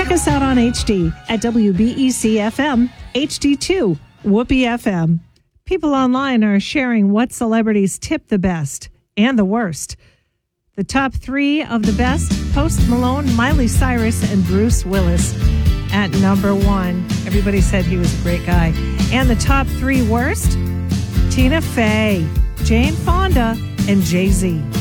Check us out on HD at WBEC FM, HD2, Whoopee FM. People online are sharing what celebrities tip the best and the worst. The top 3 of the best: Post Malone, Miley Cyrus, and Bruce Willis. At number 1, everybody said he was a great guy. And the top 3 worst: Tina Fey, Jane Fonda, and Jay-Z.